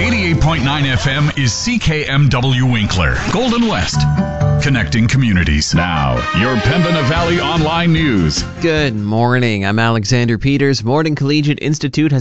88.9 FM is CKMW Winkler, Golden West, connecting communities. Now, your Pembina Valley Online News. Good morning. I'm Alexander Peters. Morning Collegiate Institute has